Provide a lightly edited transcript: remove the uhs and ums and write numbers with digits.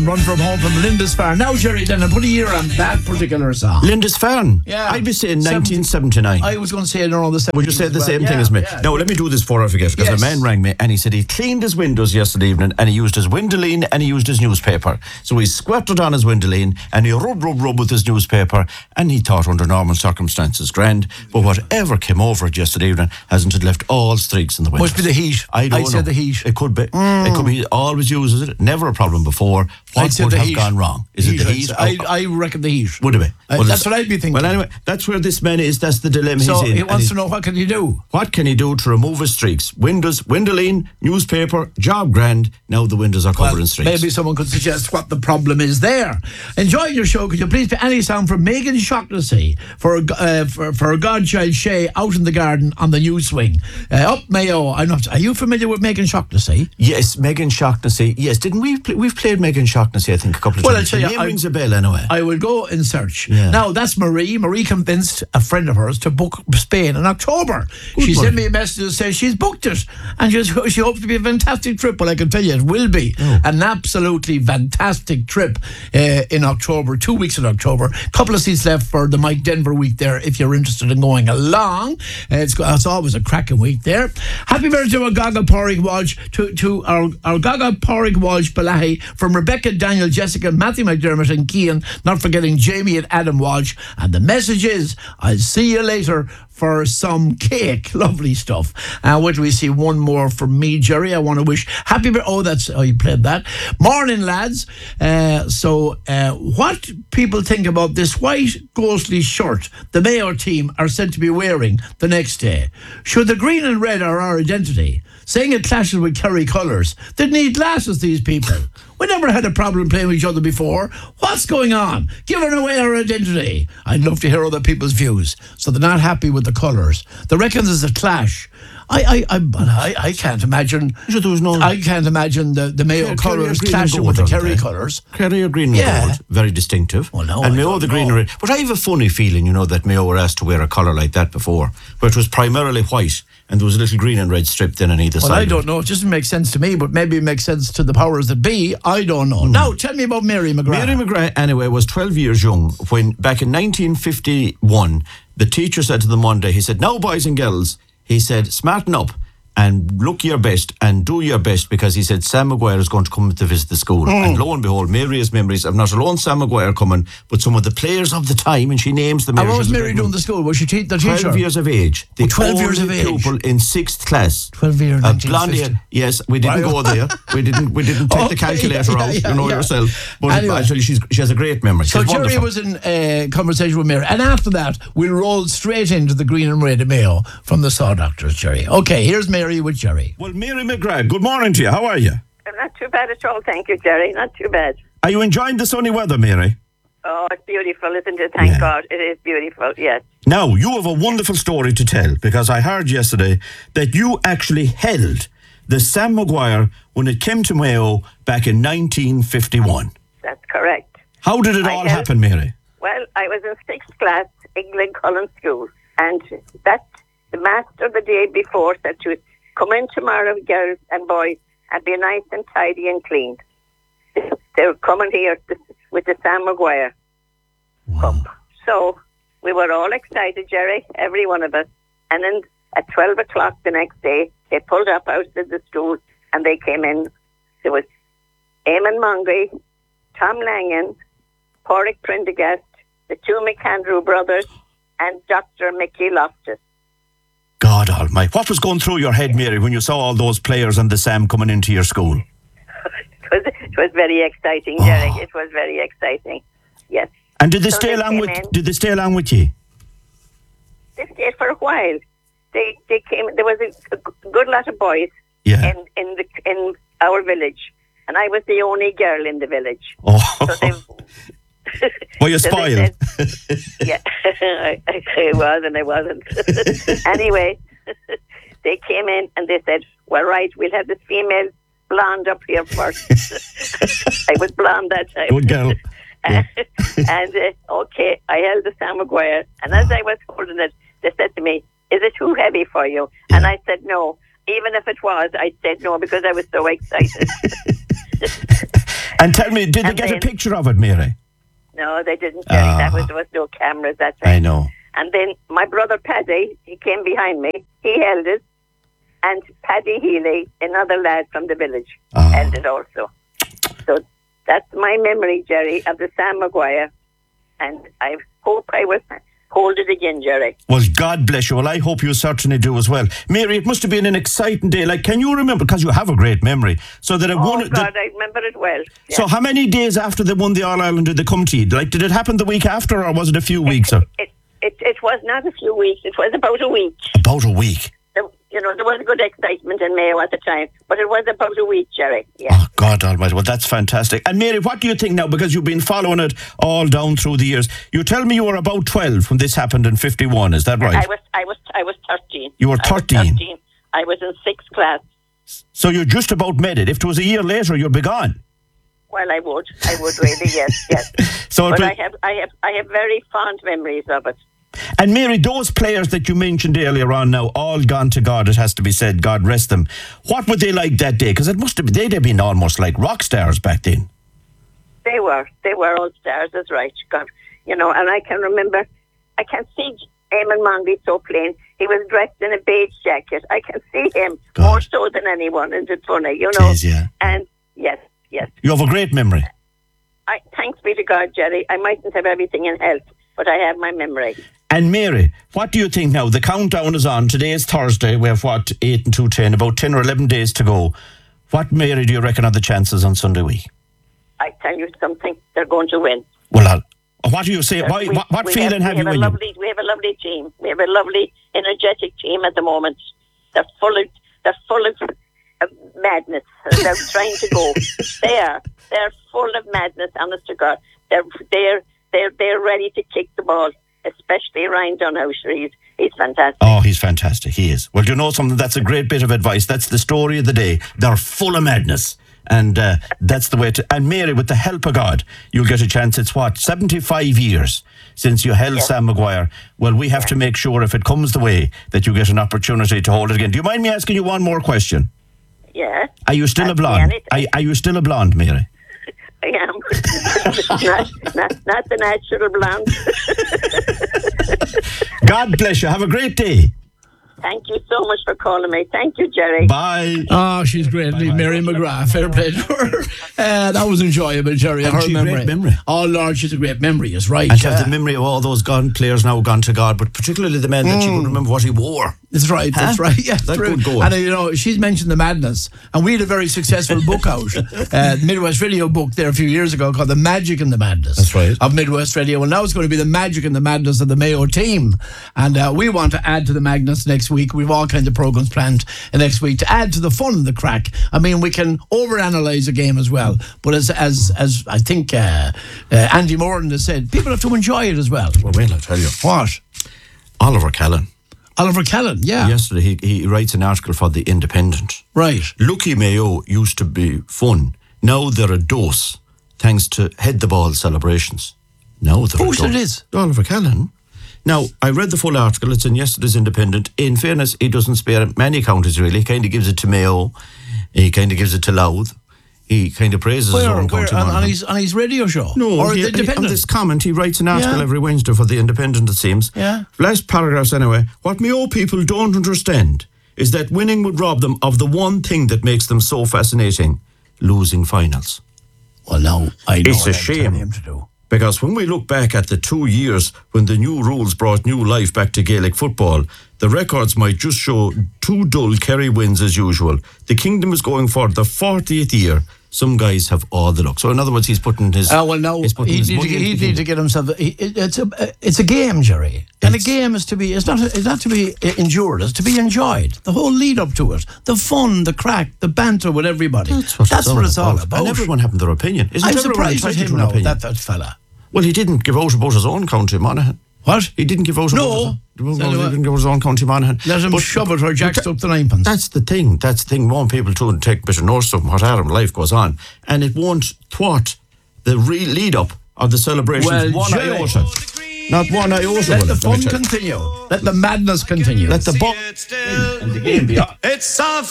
Run from home from Lindisfarne. Now, Jerry, then I put a year on that particular song. Lindisfarne? Yeah. I'd be saying 1979. I was going to say around the 70s. Would you say the as well. same thing as me? Yeah. Now, let me do this before I forget, because Yes. a man rang me and he said he cleaned his windows yesterday evening and he used his windowline and he used his newspaper. So he squatted on his windowline and he rub with his newspaper, and he thought under normal circumstances, grand. But whatever came over it yesterday evening hasn't it left all streaks in the windows. Must be the heat. I don't know. said the heat. It could be. It could be. Always uses it. Never a problem before. What I'd say would the have heat. gone wrong? Is it the heat? I reckon the heat. Would it be? That's what I'd be thinking. Well, anyway, that's where this man is. That's the dilemma So he's in. he wants to know, what can you do? What can he do to remove his streaks? Windows, windowline, newspaper, job grand. Now the windows are covered in streaks. Maybe someone could suggest what the problem is there. Enjoying your show, could you please play any song from Megan Shaughnessy for a godchild Shay out in the garden on the new swing? Up Mayo. Are you familiar with Megan Shaughnessy? Yes, Megan Shaughnessy. Yes, didn't we? We've played Megan Shaughnessy, I think, a couple of times. Well, I'll tell you, the name rings a bell anyway. I will go in search. Yeah. Now, that's Marie. Marie convinced a friend of hers to book Spain in October. Good She boy. sent me a message that says she's booked it. And she hopes to be a fantastic trip. Well, I can tell you, it will be an absolutely fantastic trip in October, 2 weeks in October. Couple of seats left for the Mike Denver week there if you're interested in going along. It's always a cracking week there. Happy birthday to our Gaga Porrig Walsh, to our Gaga Porrig Walsh Balahi, from Rebecca, Daniel, Jessica, Matthew McDermott and Cian, not forgetting Jamie and Adam Walsh. And the message is, I'll see you later for some cake. Lovely stuff. Wait till we see one more from me, Jerry. I want to wish happy birthday. You played that. Morning, lads. What people think about this white ghostly shirt the Mayo team are said to be wearing the next day? Should the green and red are our identity? Saying it clashes with Kerry colours. They need glasses, these people. We never had a problem playing with each other before. What's going on? Giving away our identity. I'd love to hear other people's views. So they're not happy with the colours. They reckon there's a clash. I can't imagine. I can't imagine the Mayo colours clashing with the Kerry colours. Kerry are green and gold, very distinctive. Well, no, and I Mayo don't the green know. and red. But I have a funny feeling, that Mayo were asked to wear a colour like that before, where it was primarily white and there was a little green and red strip then on either side. Well, I don't know. It doesn't make sense to me, but maybe it makes sense to the powers that be. I don't know. Now, tell me about Mary McGrath. Mary McGrath, anyway, was 12 years young when, back in 1951, the teacher said to them one day, he said, now, boys and girls, he said, smarten up and look your best and do your best, because he said Sam Maguire is going to come to visit the school. And lo and behold, Mary has memories of not alone Sam Maguire coming, but some of the players of the time, and she names them. And what was Mary doing the school? Was she the teacher? 12 years of age. The 12 years of age. pupil in 6th class. 12 years, A blonde 1950. hair. Yes, we didn't go there. We didn't take the calculator out, yourself. But Anyway. actually, she has a great memory. So She's Jerry wonderful. was in conversation with Mary, and after that we rolled straight into the green and red of Mayo from the Saw Doctors, Jerry. Okay, here's Mary with Jerry. Well, Mary McGrath, good morning to you. How are you? Not too bad at all, thank you, Jerry. Not too bad. Are you enjoying the sunny weather, Mary? Oh, it's beautiful, isn't it? Thank God. It is beautiful, yes. Now, you have a wonderful story to tell, because I heard yesterday that you actually held the Sam Maguire when it came to Mayo back in 1951. That's correct. How did it all happen, Mary? Well, I was in 6th class, England Cullen School, and that the master the day before said to us, come in tomorrow, girls and boys, and be nice and tidy and clean. They were coming here with the Sam Maguire Cup. So we were all excited, Jerry, every one of us. And then at 12 o'clock the next day, they pulled up outside the school and they came in. There was Eamon Mongery, Tom Langan, Porrick Prendergast, the two McAndrew brothers, and Dr. Mickey Loftus. God almighty. What was going through your head, Mary, when you saw all those players and the Sam coming into your school? It was very exciting, Jerry. It was very exciting. Yes. And did they So stay they along came with? in. Did they stay along with you? They stayed for a while. They came. There was a good lot of boys Yeah. in our village, and I was the only girl in the village. Oh. So they, Were you so spoiled? they said, yeah, I was and I wasn't. Anyway, they came in and they said, well, right, we'll have this female blonde up here first. I was blonde that time. Good girl. Yeah. And okay, I held the Sam Maguire, and as I was holding it, they said to me, is it too heavy for you? Yeah. And I said no. Even if it was, I said no because I was so excited. And tell me, did they And get a then- picture of it, Mary? No, they didn't, Jerry. There was no cameras that time. I know. And then my brother Paddy, he came behind me. He held it. And Paddy Healy, another lad from the village, held it also. So that's my memory, Jerry, of the Sam Maguire. And I hope I will hold it again, Jerry. Well, God bless you. Well, I hope you certainly do as well. Mary, it must have been an exciting day. Like, can you remember, because you have a great memory, so that it won... God, I remember it well. Yeah. So how many days after they won the All-Ireland did they come to you? Like, did it happen the week after, or was it a few weeks? Or? It was not a few weeks. It was about a week. About a week. There was good excitement in Mayo at the time, but it was about a week, Jerry. Yeah. Oh, God almighty. Well, that's fantastic. And Mary, what do you think now? Because you've been following it all down through the years. You tell me you were about 12 when this happened in 51. Is that right? I was 13. You were 13? I was in 6th class. So you just about made it. If it was a year later, you'd be gone. Well, I would really, yes. But I have very fond memories of it. And Mary, those players that you mentioned earlier on now, all gone to God, it has to be said, God rest them. What were they like that day? Because it must have been, they'd have been almost like rock stars back then. They were all stars, that's right. God, and I can remember, I can see Eamon Monby so plain. He was dressed in a beige jacket. I can see him more so than anyone, and it's funny, Jeez, yeah. And yes. You have a great memory. Thanks be to God, Jerry. I mightn't have everything in health, but I have my memory. And Mary, what do you think now? The countdown is on. Today is Thursday. We have 8 and 2, 10, about 10 or 11 days to go. What, Mary, do you reckon are the chances on Sunday week? I tell you something, they're going to win. Well, what do you say? What feeling have you in you? We have a lovely team. We have a lovely, energetic team at the moment. They're full of madness. They're trying to go. They're full of madness, honest to God. They're ready to kick the ball. Especially Ryan Dunhouse. He's fantastic. Oh, he's fantastic. He is. Well, do you know something? That's a great bit of advice. That's the story of the day. They're full of madness. And that's the way to... And Mary, with the help of God, you'll get a chance. It's 75 years since you held Sam Maguire. Well, we have to make sure, if it comes the way, that you get an opportunity to hold it again. Do you mind me asking you one more question? Yeah. Are you still a blonde? Are you still a blonde, Mary? I am. not the natural blonde. God bless you. Have a great day. Thank you so much for calling me. Thank you, Jerry. Bye. Oh, she's great. Mary McGrath. Fair play to her. That was enjoyable, Jerry. And her she's a great memory. Oh, Lord, she's a great memory. Is right. And to have the memory of all those players now gone to God, but particularly the man that she could remember what he wore. That's right. That's right. Yeah, that true. good going. And she's mentioned the madness, and we had a very successful book out, Midwest Radio book there a few years ago called "The Magic and the Madness." That's right. Of Midwest Radio. Well, now it's going to be the magic and the madness of the Mayo team, and we want to add to the madness next week. We've all kinds of programs planned next week to add to the fun and the crack. I mean, we can overanalyze a game as well, but as I think Andy Moran has said, people have to enjoy it as well. Well, wait, I'll tell you. What? Oliver Callan. Oliver Callan, yeah. Yesterday, he writes an article for The Independent. Right. Lucky Mayo used to be fun. Now they're a dose, thanks to head the ball celebrations. Now they're Who said it is? Oliver Callan. Now, I read the full article. It's in yesterday's Independent. In fairness, he doesn't spare many counties, really. He kind of gives it to Mayo. He kind of gives it to Louth. He kind of praises his own county. On his radio show? No, or the Independent? On this comment, he writes an article every Wednesday for The Independent, it seems. Yeah. Last paragraphs anyway. What Mayo people don't understand is that winning would rob them of the one thing that makes them so fascinating, losing finals. Well, no, I know it's what a I'm shame. telling him to do. Because when we look back at the 2 years when the new rules brought new life back to Gaelic football, the records might just show 2 dull Kerry wins as usual. The Kingdom is going for the 40th year. Some guys have all the luck. So in other words, he's putting his... well, no, he needs to get himself... It's a game, Jerry. And a game is to be... It's not to be endured. It's to be enjoyed. The whole lead up to it. The fun, the crack, the banter with everybody. That's what it's all about. And everyone having their opinion. I'm surprised at him now, that fella. Well, he didn't give out about his own county, Monaghan. What? He didn't give out about he didn't give his own county, Monaghan. Let him shove it or jacked up the ninepence. That's the thing. More people too and take a bit of notice of what Adam life goes on. And it won't thwart the lead up of the celebrations one iota. Not one iota. Let the fun continue. Let the madness continue. Let the ball and the game be on. It's a